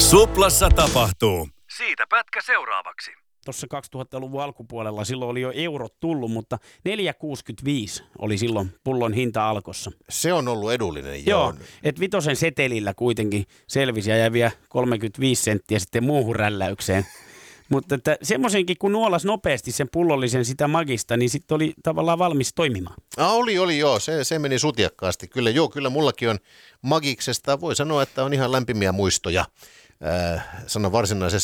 Suplassa tapahtuu. Siitä pätkä seuraavaksi. Tuossa 2000-luvun alkupuolella silloin oli jo eurot tullut, mutta 4,65 oli silloin pullon hinta Alkossa. Se on ollut edullinen. Joo, että vitosen setelillä kuitenkin selvisi ja jäi vielä 35 senttiä sitten muuhun rälläykseen. Mutta semmoisenkin, kun nuolas nopeasti sen pullollisen sitä magista, niin sitten oli tavallaan valmis toimimaan. Oli joo. Se meni sutjakkaasti. Kyllä mullakin on magiksesta. Voi sanoa, että on ihan lämpimiä muistoja. Sano varsinaisessa